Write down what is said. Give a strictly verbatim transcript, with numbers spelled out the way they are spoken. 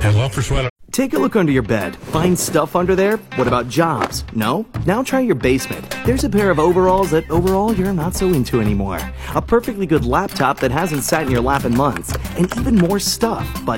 And loafer sweater. Take a look under your bed. Find stuff under there? What about jobs? No? Now try your basement. There's a pair of overalls that overall you're not so into anymore. A perfectly good laptop that hasn't sat in your lap in months. And even more stuff, but